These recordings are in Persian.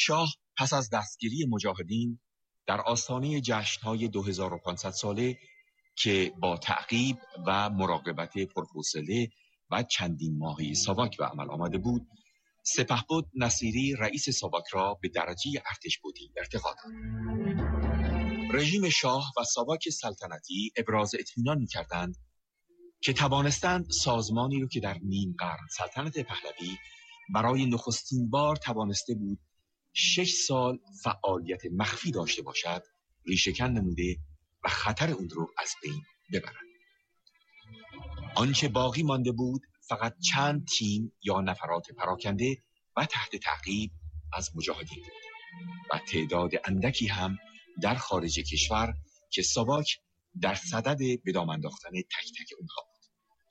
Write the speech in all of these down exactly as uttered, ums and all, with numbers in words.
شاه پس از دستگیری مجاهدین در آستانه جشن‌های دو هزار و پانصد ساله که با تعقیب و مراقبت پرحوصله و چندین ماهه ساواک به عمل آمده بود، سپهبد نصیری رئیس ساواک را به درجه ارتشبدی ارتقا داد. رژیم شاه و ساواک سلطنتی ابراز اطمینان می‌کردند که توانستند سازمانی رو که در نیم قرن سلطنت پهلوی برای نخستین بار توانسته بود شش سال فعالیت مخفی داشته باشد ریشه‌کن نموده و خطر اون رو از بین ببرند. آنچه باقی مانده بود فقط چند تیم یا نفرات پراکنده و تحت تعقیب از مجاهدین بود و تعداد اندکی هم در خارج کشور که ساواک در صدد به دام انداختن تک تک اونها بود.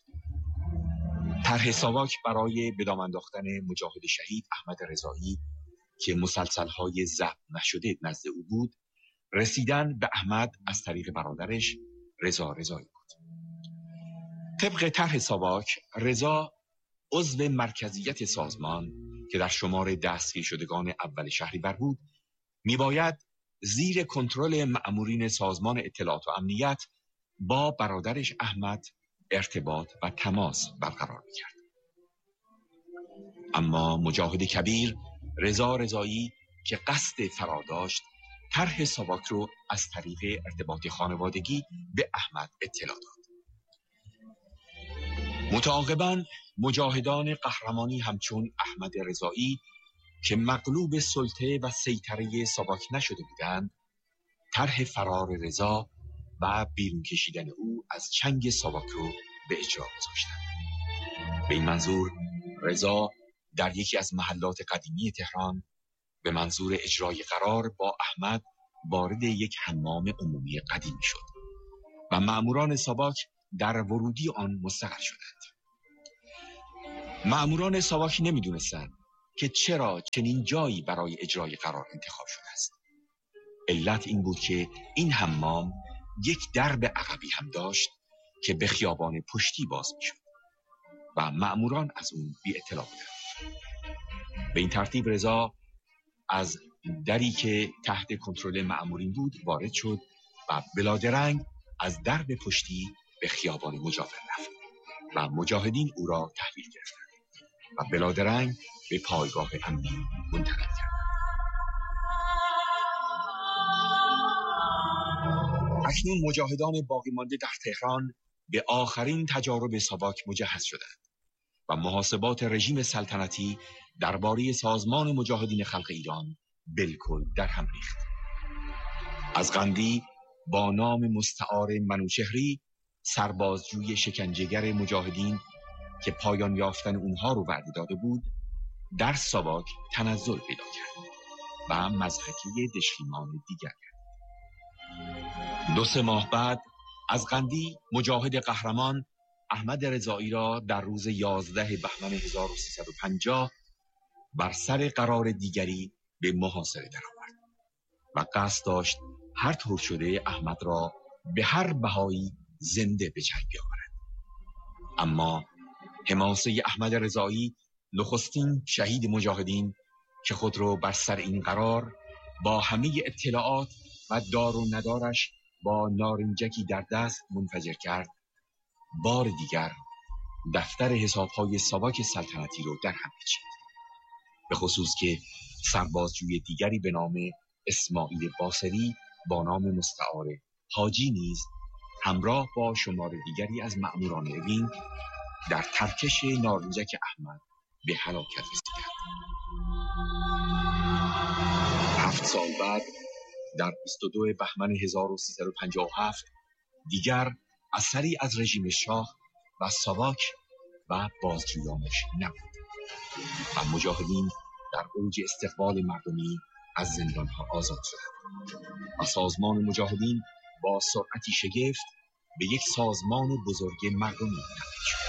طرح ساواک برای به دام انداختن مجاهد شهید احمد رضایی که مسلسل‌های ضبط نشده نزد او بود، رسیدن به احمد از طریق برادرش رضا رضایی بود. طبق طرح ساواک، رضا عضو مرکزیت سازمان که در شمار دستگیر شدگان اول شهریور بود، میباید زیر کنترل مأمورین سازمان اطلاعات و امنیت با برادرش احمد ارتباط و تماس برقرار میکرد. اما مجاهد کبیر رضا رضایی که قصد فرار داشت، طرح ساواک رو از طریق ارتباط خانوادگی به احمد اطلاع داد. متعاقباً مجاهدان قهرمانی همچون احمد رضایی که مغلوب سلطه و سیطره ساواک نشده بودند، طرح فرار رضا و بیرون کشیدن او از چنگ ساواک رو به اجرا گذاشتند. به این منظور رضا در یکی از محلات قدیمی تهران به منظور اجرای قرار با احمد وارد یک حمام عمومی قدیمی شد و مأموران ساواک در ورودی آن مستقر شدند. مأموران ساواک نمی‌دونستند که چرا چنین جایی برای اجرای قرار انتخاب شده است. علت این بود که این حمام یک درب عقبی هم داشت که به خیابان پشتی باز می‌شد و مأموران از اون بی اطلاع بودند. به این ترتیب رضا از دری که تحت کنترل مأمورین بود وارد شد و بلادرنگ از درب پشتی به خیابان مجاور رفت و مجاهدین او را تحویل گرفتند و بلادرنگ به پایگاه امنی منتقل کرد. اکنون مجاهدان باقی مانده در تهران به آخرین تجارب ساواک مجهز شدند و محاسبات رژیم سلطنتی درباره سازمان مجاهدین خلق ایران بالکل در هم ریخت. از قندی با نام مستعار منوچهری، سربازجوی شکنجهگر مجاهدین که پایان یافتن اونها رو وعده داده بود، در ساواک تنزل پیدا کرد و مضحکه دشخیمان دیگر کرد. دو سه ماه بعد از قندی مجاهد قهرمان احمد رضایی را در روز یازده بهمن هزار و سیصد و پنجاه بر سر قرار دیگری به محاصره درآورد و قصد داشت هر طور شده احمد را به هر بهایی زنده به جنگ بیاورد. اما حماسه احمد رضایی، نخستین شهید مجاهدین که خود را بر سر این قرار با همه اطلاعات و دار و ندارش با نارنجکی در دست منفجر کرد، بار دیگر دفتر حسابهای ساواک سلطنتی رو در هم پیچید. به خصوص که سربازجوی دیگری به نام اسماعیل باصری با نام مستعار حاجی نیز همراه با شمار دیگری از مأموران اوین در ترکش نارنجک احمد به هلاکت رسیدند. هفت سال بعد در بیست و دو بهمن هزار و سیصد و پنجاه و هفت دیگر اثری از رژیم شاه و ساواک و بازجویانش نبود و مجاهدین در اوج استقبال مردمی از زندانها آزاد شدند و سازمان مجاهدین با سرعتی شگفت به یک سازمان بزرگ مردمی تبدیل شد.